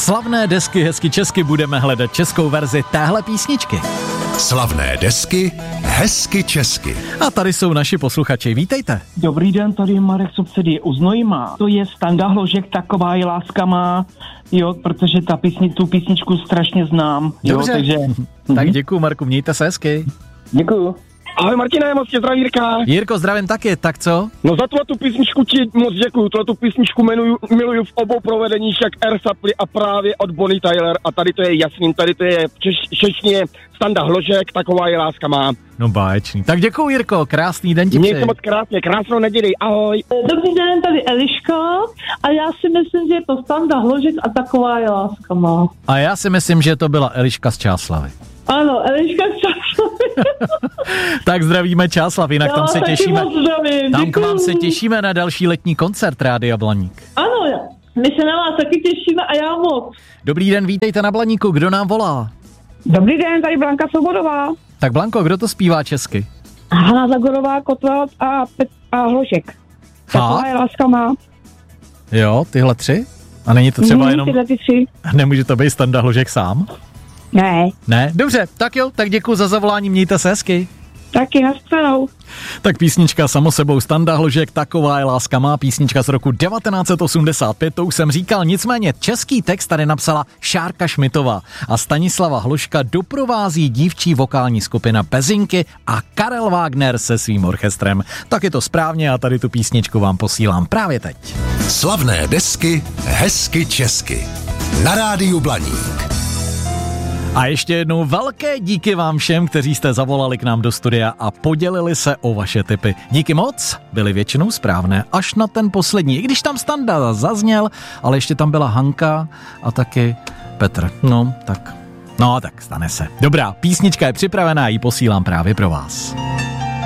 Slavné desky hezky česky budeme hledat českou verzi téhle písničky. Slavné desky hezky česky. A tady jsou naši posluchači, vítejte. Dobrý den, tady je Marek z obce u Znojma. To je Standa Hložek, Taková je láska má, jo, protože tu písničku strašně znám. Dobře. Jo, takže... Tak děkuju, Marku, mějte se hezky. Děkuju. Ahoj Martine, moc tě zdraví Jirka. Jirko, zdravím taky, tak co? No za tu písničku ti moc děkuju, tu písničku miluju v obou provedeních, jak Air Supply a právě od Bonnie Tyler a tady to je jasný, tady to je češtině Standa Hložek, Taková je láska má. No báječný. Tak děkuju, Jirko, krásný den ti přeji. Mějte moc krásně, krásnou neděli, ahoj. Dobrý den, tady Eliška a já si myslím, že je to Standa Hložek a Taková je láska má. A já si myslím, že to byla Eliška z Čáslavy. Ano, Eliška z Čáslavy. Tak zdravíme Čáslav, jinak tam se těšíme. Tam k vám se Děkuju. těšíme na další letní koncert Rádia Blaník. Ano, my se na vás taky těšíme a já moc. Dobrý den, vítejte na Blaníku, kdo nám volá? Dobrý den, tady Blanka Svobodová. Tak Blanko, kdo to zpívá česky? Hana Zagorová, Kotwald a Hložek. Taková je láska má. Jo, tyhle tři? A není to třeba jenom... Tyhle ty tři. Nemůže to být Standa Hložek sám? Ne. Ne? Dobře, tak jo, tak děkuji za zavolání, mějte se hezky. Taky nashledanou. Tak písnička samo sebou Standa Hložek, Taková je láska má, písnička z roku 1985, to už jsem říkal, nicméně český text tady napsala Šárka Šmitová a Stanislava Hložka doprovází dívčí vokální skupina Pezinky a Karel Wagner se svým orchestrem. Tak je to správně a tady tu písničku vám posílám právě teď. Slavné desky hezky česky. Na rádiu Blaník. A ještě jednou velké díky vám všem, kteří jste zavolali k nám do studia a podělili se o vaše tipy. Díky moc, byly většinou správné, až na ten poslední. I když tam Standa zazněl, ale ještě tam byla Hanka a taky Petr. No, tak stane se. Dobrá, písnička je připravená, ji posílám právě pro vás.